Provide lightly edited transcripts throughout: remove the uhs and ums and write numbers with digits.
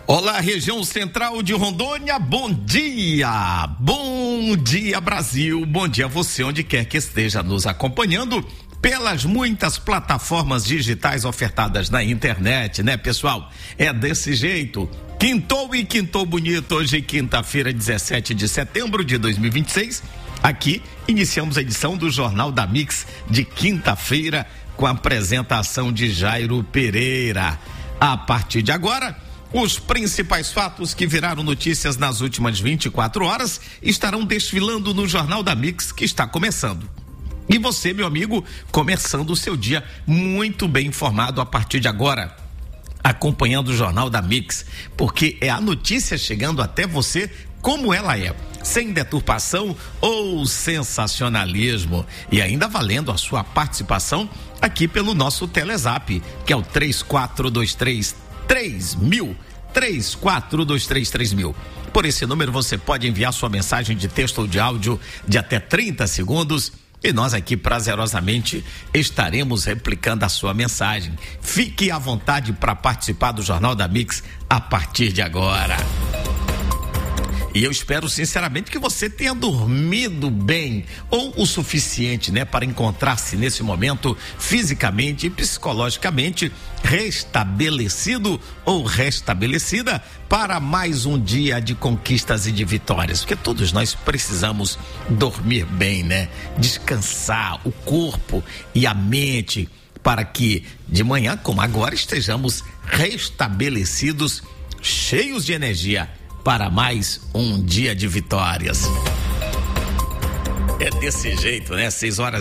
Olá, região central de Rondônia, bom dia! Bom dia, Brasil! Bom dia a você, onde quer que esteja nos acompanhando pelas muitas plataformas digitais ofertadas na internet, né, pessoal? É desse jeito. Quintou e quintou bonito. Hoje, quinta-feira, 17 de setembro de 2026. Aqui, iniciamos a edição do Jornal da Mix de quinta-feira com a apresentação de Jairo Pereira. A partir de agora, os principais fatos que viraram notícias nas últimas 24 horas estarão desfilando no Jornal da Mix, que está começando. E você, meu amigo, começando o seu dia muito bem informado a partir de agora, acompanhando o Jornal da Mix, porque é a notícia chegando até você como ela é, sem deturpação ou sensacionalismo, e ainda valendo a sua participação aqui pelo nosso Telezap, que é o 3423-3000, 3423-3000. Por esse número você pode enviar sua mensagem de texto ou de áudio de até 30 segundos e nós aqui prazerosamente estaremos replicando a sua mensagem. Fique à vontade para participar do Jornal da Mix a partir de agora. E eu espero sinceramente que você tenha dormido bem ou o suficiente, né, para encontrar-se nesse momento fisicamente e psicologicamente restabelecido ou restabelecida para mais um dia de conquistas e de vitórias, porque todos nós precisamos dormir bem, né? Descansar o corpo e a mente para que de manhã, como agora, estejamos restabelecidos, cheios de energia para mais um dia de vitórias. É desse jeito, né?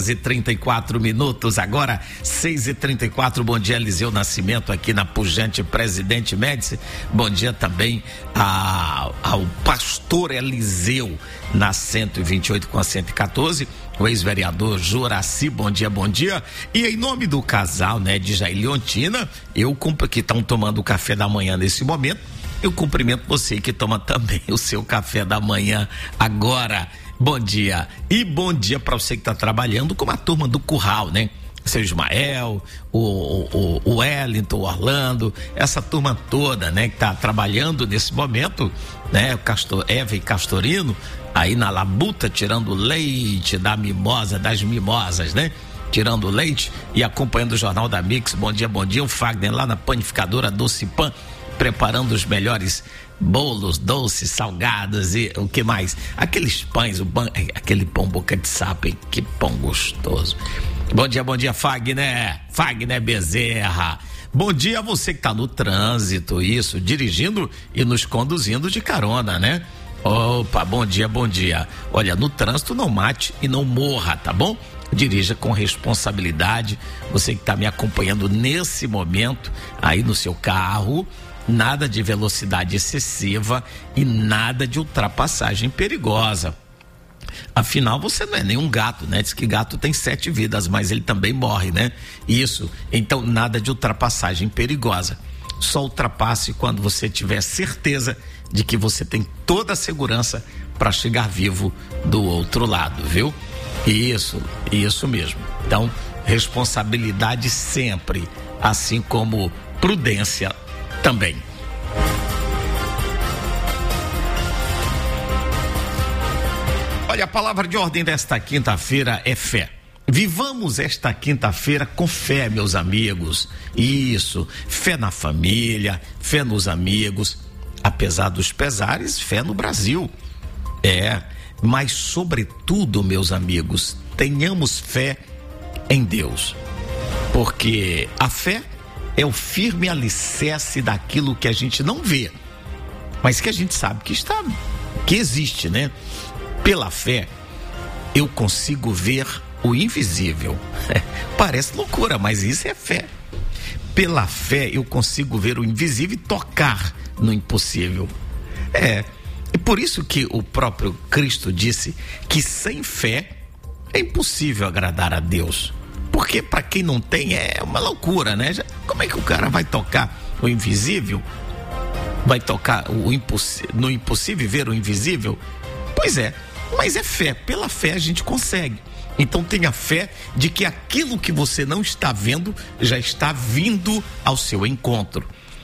6h34, agora 6h34. Bom dia, Eliseu Nascimento, aqui na pujante Presidente Médici. Bom dia também ao pastor Eliseu, na 128 com a 114. O ex-vereador Juraci, bom dia, bom dia. E em nome do casal, né, de Jair Leontina, que estão tomando o café da manhã nesse momento, eu cumprimento você que toma também o seu café da manhã agora. Bom dia. E bom dia para você que está trabalhando com a turma do Curral, né? Seu Ismael, o Wellington, o Orlando, essa turma toda, né? Que está trabalhando nesse momento, né? O Eva e Castorino, aí na labuta, tirando leite das mimosas, né? Tirando leite e acompanhando o Jornal da Mix. Bom dia, bom dia. O Fagner lá na panificadora Doce Pan, preparando os melhores bolos, doces, salgados e o que mais? Aqueles pães, aquele pão boca de sapo, hein? Que pão gostoso. Bom dia, Fagner Bezerra. Bom dia a você que está no trânsito, isso, dirigindo e nos conduzindo de carona, né? Opa, bom dia. Olha, no trânsito não mate e não morra, tá bom? Dirija com responsabilidade. Você que está me acompanhando nesse momento aí no seu carro, nada de velocidade excessiva e nada de ultrapassagem perigosa. Afinal, você não é nenhum gato, né? Diz que gato tem 7 vidas, mas ele também morre, né? Isso. Então, nada de ultrapassagem perigosa. Só ultrapasse quando você tiver certeza de que você tem toda a segurança para chegar vivo do outro lado, viu? Isso mesmo. Então, responsabilidade sempre, assim como prudência também. Olha, a palavra de ordem desta quinta-feira é fé. Vivamos esta quinta-feira com fé, meus amigos. Isso, fé na família, fé nos amigos, apesar dos pesares, fé no Brasil. Mas sobretudo, meus amigos, tenhamos fé em Deus, porque a fé é o firme alicerce daquilo que a gente não vê, mas que a gente sabe que existe, né? Pela fé, eu consigo ver o invisível. Parece loucura, mas isso é fé. Pela fé, eu consigo ver o invisível e tocar no impossível. E por isso que o próprio Cristo disse que sem fé é impossível agradar a Deus. Porque para quem não tem é uma loucura, né? Como é que o cara vai tocar o invisível? Vai tocar no impossível, ver o invisível? Pois é, mas é fé. Pela fé a gente consegue. Então tenha fé de que aquilo que você não está vendo já está vindo ao seu encontro.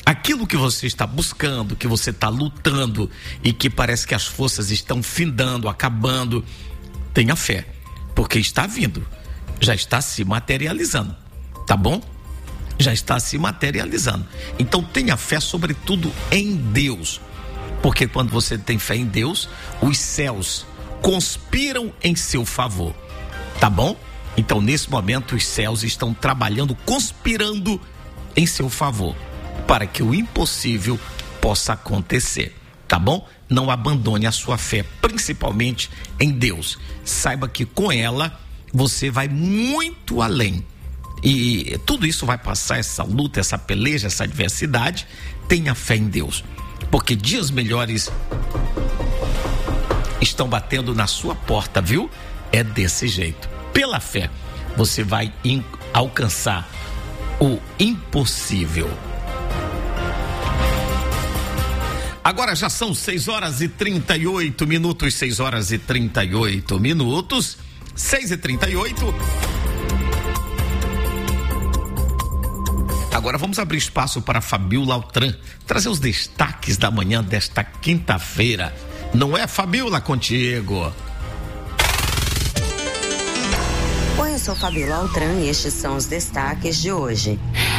Aquilo que você está buscando, que você está lutando e que parece que as forças estão findando, acabando, tenha fé, porque está vindo, já está se materializando, tá bom? Já está se materializando. Então tenha fé sobretudo em Deus, porque quando você tem fé em Deus, os céus conspiram em seu favor, tá bom? Então nesse momento os céus estão trabalhando, conspirando em seu favor, para que o impossível possa acontecer, tá bom? Não abandone a sua fé, principalmente em Deus. Saiba que com ela você vai muito além. E tudo isso vai passar, essa luta, essa peleja, essa adversidade. Tenha fé em Deus, porque dias melhores estão batendo na sua porta, viu? É desse jeito. Pela fé, você vai alcançar o impossível. Agora já são 6 horas e 38 minutos, 6 horas e 38 minutos, 6h38. Agora vamos abrir espaço para Fabiola Altran trazer os destaques da manhã desta quinta-feira. Não é, Fabiola, contigo? Oi, eu sou Fabiola Altran e estes são os destaques de hoje.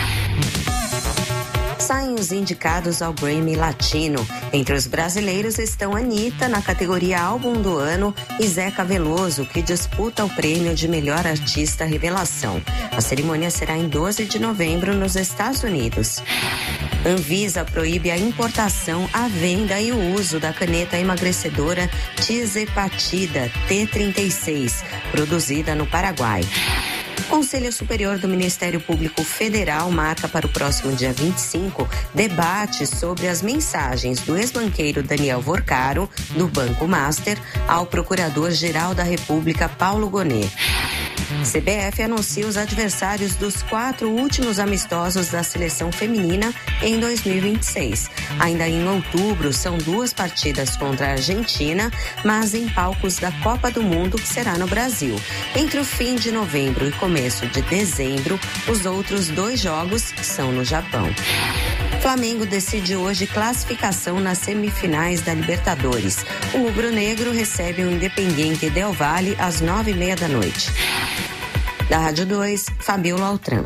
Saem os indicados ao Grammy Latino. Entre os brasileiros estão Anitta, na categoria Álbum do Ano, e Zeca Veloso, que disputa o prêmio de Melhor Artista Revelação. A cerimônia será em 12 de novembro nos Estados Unidos. Anvisa proíbe a importação, a venda e o uso da caneta emagrecedora Tizepatida T36, produzida no Paraguai. O Conselho Superior do Ministério Público Federal marca para o próximo dia 25 debate sobre as mensagens do ex-banqueiro Daniel Vorcaro, do Banco Master, ao Procurador-Geral da República Paulo Gonet. CBF anuncia os adversários dos 4 últimos amistosos da seleção feminina em 2026. Ainda em outubro, são 2 partidas contra a Argentina, mas em palcos da Copa do Mundo, que será no Brasil. Entre o fim de novembro e começo de dezembro, os outros 2 jogos são no Japão. Flamengo decide hoje classificação nas semifinais da Libertadores. O rubro-negro recebe o Independiente Del Valle às 9h30 da noite. Da Rádio 2, Fabiola Altran.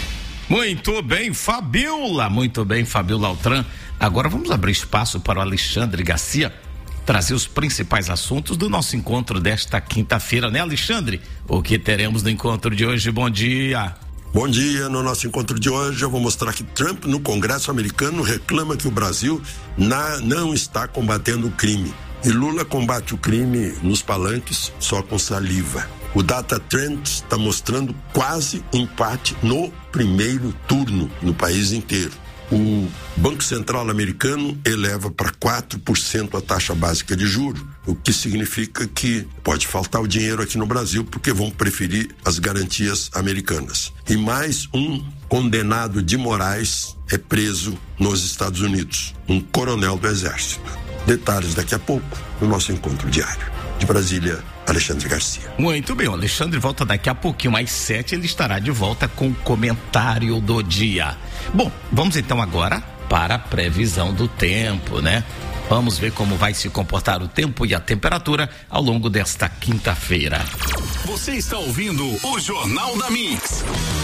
Muito bem, Fabiola Altran. Agora vamos abrir espaço para o Alexandre Garcia trazer os principais assuntos do nosso encontro desta quinta-feira, né, Alexandre? O que teremos no encontro de hoje? Bom dia. Bom dia. No nosso encontro de hoje eu vou mostrar que Trump no Congresso americano reclama que o Brasil não está combatendo o crime. E Lula combate o crime nos palanques só com saliva. O Data Trend está mostrando quase empate no primeiro turno no país inteiro. O Banco Central americano eleva para 4% a taxa básica de juros, o que significa que pode faltar o dinheiro aqui no Brasil porque vão preferir as garantias americanas. E mais um condenado de Moraes é preso nos Estados Unidos, um coronel do Exército. Detalhes daqui a pouco no nosso encontro diário. De Brasília, Alexandre Garcia. Muito bem, o Alexandre volta daqui a pouquinho, às 7 ele estará de volta com o comentário do dia. Bom, vamos então agora para a previsão do tempo, né? Vamos ver como vai se comportar o tempo e a temperatura ao longo desta quinta-feira. Você está ouvindo o Jornal da Mix.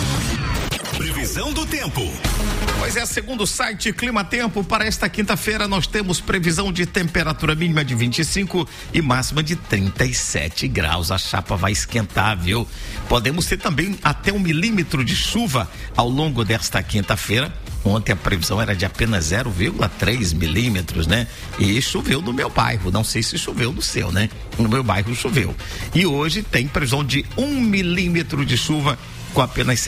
Previsão do tempo. Pois é, segundo o site Clima Tempo, para esta quinta-feira nós temos previsão de temperatura mínima de 25 e máxima de 37 graus. A chapa vai esquentar, viu? Podemos ter também até 1 milímetro de chuva ao longo desta quinta-feira. Ontem a previsão era de apenas 0,3 milímetros, né? E choveu no meu bairro, não sei se choveu no seu, né? No meu bairro choveu. E hoje tem previsão de 1 milímetro de chuva com apenas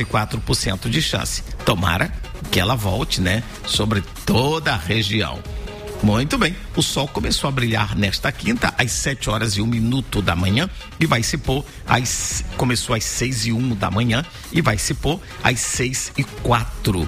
64% de chance. Tomara que ela volte, né? Sobre toda a região. Muito bem, o sol começou a brilhar nesta quinta às 7h01 da manhã e vai se pôr começou às 6h01 da manhã e vai se pôr às 6h04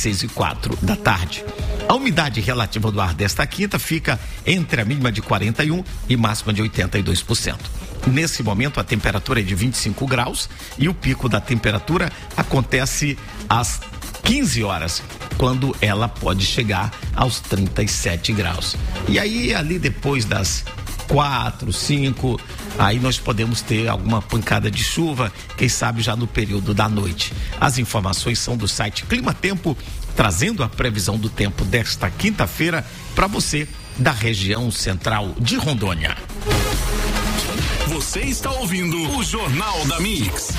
da tarde. A umidade relativa do ar desta quinta fica entre a mínima de 41% e máxima de 82%. Nesse momento a temperatura é de 25 graus e o pico da temperatura acontece às 15 horas, quando ela pode chegar aos 37 graus. E aí, ali depois das 4, 5, aí nós podemos ter alguma pancada de chuva, quem sabe já no período da noite. As informações são do site Clima Tempo, trazendo a previsão do tempo desta quinta-feira para você da região central de Rondônia. Você está ouvindo o Jornal da Mix.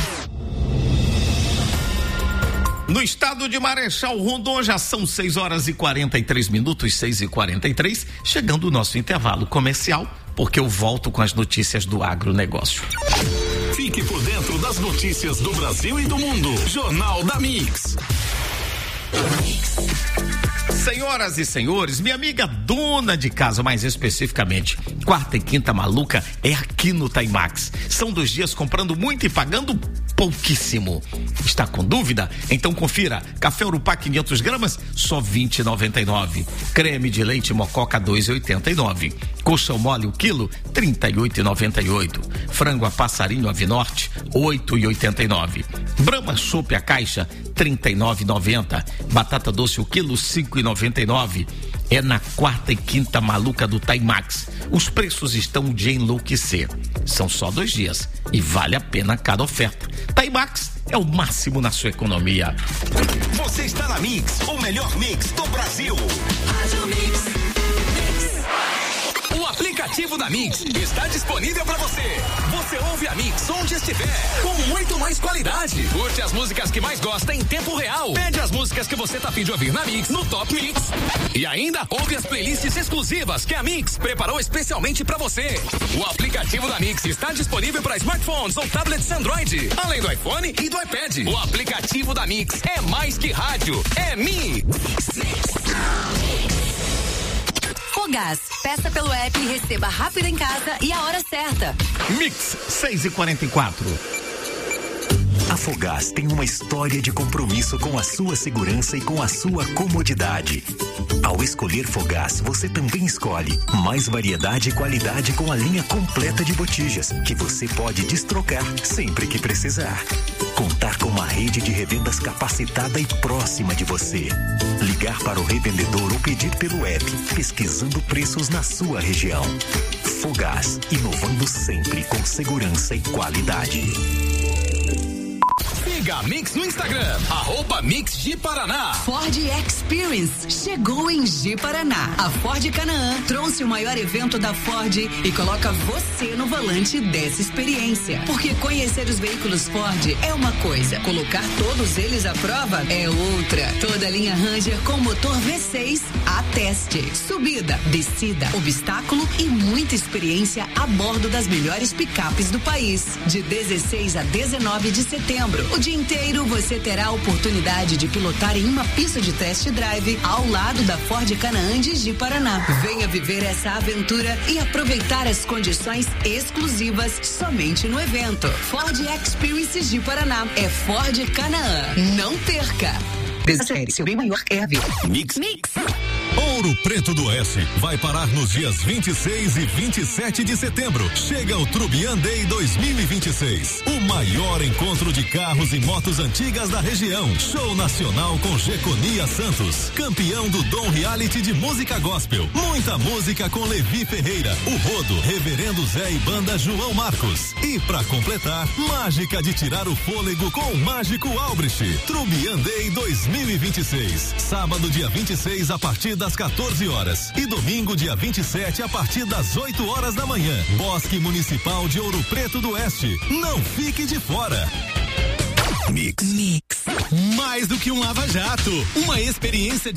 No estado de Marechal Rondon já são 6 horas e 43 minutos, 6h43, chegando o nosso intervalo comercial, porque eu volto com as notícias do agronegócio. Fique por dentro das notícias do Brasil e do mundo. Jornal da Mix. Senhoras e senhores, minha amiga dona de casa, mais especificamente, quarta e quinta maluca é aqui no Timax. São 2 dias comprando muito e pagando pouquíssimo. Está com dúvida? Então confira. Café Urupá 500 gramas, só R$20,99. Creme de leite Mococa, R$2,89. Coxão mole o quilo, R$38,98. Frango a passarinho Ave Norte, R$8,89. Brahma Chopp a caixa, R$39,90. Batata doce o quilo, R$5,99. É na quarta e quinta maluca do Timax. Os preços estão de enlouquecer. São só 2 dias e vale a pena cada oferta. Timax é o máximo na sua economia. Você está na Mix, o melhor mix do Brasil. O aplicativo da Mix está disponível para você. Você ouve a Mix onde estiver, com muito mais qualidade. Curte as músicas que mais gosta em tempo real. Pede as músicas que você tá afim de ouvir na Mix, no Top Mix. E ainda ouve as playlists exclusivas que a Mix preparou especialmente para você. O aplicativo da Mix está disponível para smartphones ou tablets Android, além do iPhone e do iPad. O aplicativo da Mix é mais que rádio, é Mix. Fogás, peça pelo app e receba rápido em casa e a hora certa. Mix 6h44. A Fogás tem uma história de compromisso com a sua segurança e com a sua comodidade. Ao escolher Fogás, você também escolhe mais variedade e qualidade com a linha completa de botijas, que você pode destrocar sempre que precisar. Contar com uma rede de revendas capacitada e próxima de você. Ligar para o revendedor ou pedir pelo app, pesquisando preços na sua região. Fogás, inovando sempre com segurança e qualidade. Siga a Mix no Instagram, @Mix de Paraná. Ford Experience chegou em Ji-Paraná. A Ford Canaã trouxe o maior evento da Ford e coloca você no volante dessa experiência. Porque conhecer os veículos Ford é uma coisa, colocar todos eles à prova é outra. Toda a linha Ranger com motor V6 a teste. Subida, descida, obstáculo e muita experiência a bordo das melhores picapes do país. De 16 a 19 de setembro. O dia inteiro você terá a oportunidade de pilotar em uma pista de test drive ao lado da Ford Canaã de Ji-Paraná. Venha viver essa aventura e aproveitar as condições exclusivas somente no evento. Ford Experience Ji-Paraná é Ford Canaã. Não perca! Série, seu bem maior é a vida. Mix. Ouro Preto do Oeste vai parar nos dias 26 e 27 de setembro. Chega o Trubian Day 2026, o maior encontro de carros e motos antigas da região. Show nacional com Geconia Santos, campeão do Dom Reality de música gospel. Muita música com Levi Ferreira, o Rodo, Reverendo Zé e banda João Marcos. E pra completar, mágica de tirar o fôlego com o mágico Albrecht. Trubian Day 2026, sábado dia 26 a partir das 14 horas e domingo dia 27 a partir das 8 horas da manhã. Bosque Municipal de Ouro Preto do Oeste. Não fique de fora. Mix. Mais do que um lava-jato, uma experiência de